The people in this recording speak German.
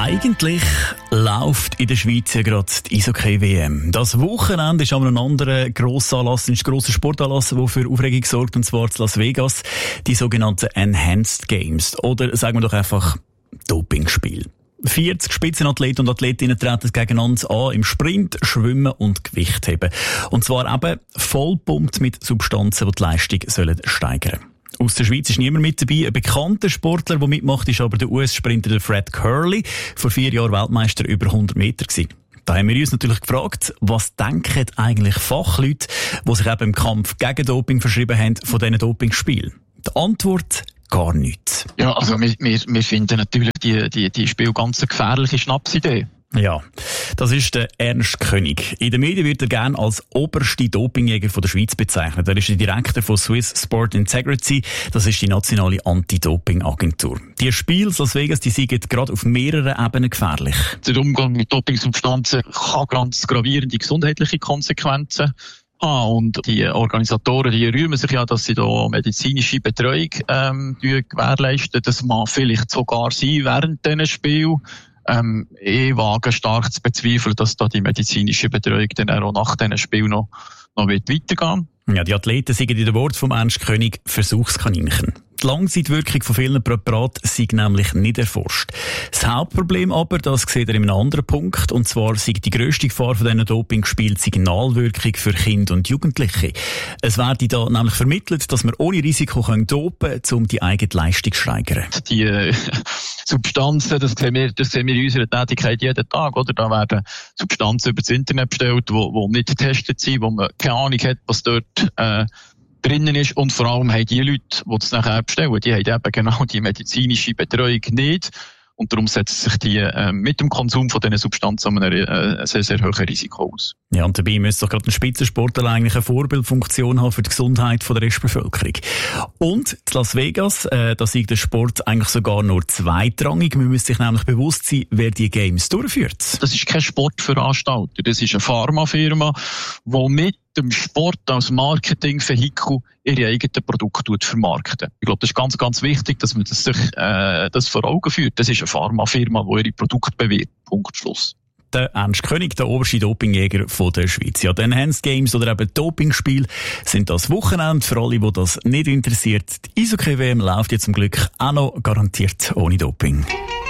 Eigentlich läuft in der Schweiz ja gerade die Eishockey-WM. Das Wochenende ist aber ein anderer Grossanlass, ein grosser Sportanlass, der für Aufregung sorgt, und zwar in Las Vegas, die sogenannten Enhanced Games. Oder sagen wir doch einfach Dopingspiel. 40 Spitzenathleten und Athletinnen treten gegeneinander an im Sprint, Schwimmen und Gewichtheben. Und zwar eben vollpumpt mit Substanzen, die die Leistung steigern sollen. Aus der Schweiz ist niemand mit dabei. Ein bekannter Sportler, der mitmacht, ist aber der US-Sprinter Fred Curley, vor 4 Jahren Weltmeister über 100 Meter gewesen. Da haben wir uns natürlich gefragt, was denken eigentlich Fachleute, die sich eben im Kampf gegen Doping verschrieben haben, von diesen Dopingspielen? Die Antwort: gar nichts. Ja, also wir finden natürlich die Spiel ganz eine gefährliche Schnapsidee. Ja, das ist der Ernst König. In den Medien wird er gerne als oberste Dopingjäger von der Schweiz bezeichnet. Er ist der Direktor von Swiss Sport Integrity. Das ist die nationale Anti-Doping-Agentur. Die Spiele in Las Vegas, die sind gerade auf mehreren Ebenen gefährlich. Der Umgang mit Dopingsubstanzen kann ganz gravierende gesundheitliche Konsequenzen haben. Und die Organisatoren, die rühmen sich ja, dass sie da medizinische Betreuung gewährleisten. Das mag vielleicht sogar sein während diesen Spielen. Ich wage stark zu bezweifeln, dass da die medizinische Betreuung dann auch nach diesen Spielen noch weitergehen. Ja, die Athleten sind in den Worten vom Ernst König Versuchskaninchen. Die Langzeitwirkung von vielen Präparaten sei nämlich nicht erforscht. Das Hauptproblem aber, das sieht er in einem anderen Punkt, und zwar sei die grösste Gefahr von diesen Dopingspielen die Signalwirkung für Kinder und Jugendliche. Es werde da nämlich vermittelt, dass man ohne Risiko dopen kann, um die eigene Leistung zu steigern. Die Substanzen, das sehen wir in unserer Tätigkeit jeden Tag, oder? Da werden Substanzen über das Internet bestellt, die nicht getestet sind, wo man keine Ahnung hat, was dort drinnen ist, und vor allem haben die Leute, die das nachher bestellen, die haben eben genau die medizinische Betreuung nicht, und darum setzen sich die mit dem Konsum von diesen Substanzen ein sehr, sehr hohes Risiko aus. Ja, und dabei müsste doch gerade ein Spitzensportler eigentlich eine Vorbildfunktion haben für die Gesundheit der Restbevölkerung. Und in Las Vegas, da ist der Sport eigentlich sogar nur zweitrangig. Man müsste sich nämlich bewusst sein, wer die Games durchführt. Das ist kein Sportveranstalter, das ist eine Pharmafirma, die mit dem Sport als Marketingvehikel ihre eigenen Produkte vermarkten. Ich glaube, das ist ganz, ganz wichtig, dass man sich das vor Augen führt. Das ist eine Pharmafirma, die ihre Produkte bewirbt. Punkt, Schluss. Der Ernst König, der oberste Dopingjäger von der Schweiz. Ja, die Enhanced Games oder eben Dopingspiele sind das Wochenende. Für alle, die das nicht interessiert. Die Eishockey-WM läuft jetzt zum Glück auch noch garantiert ohne Doping.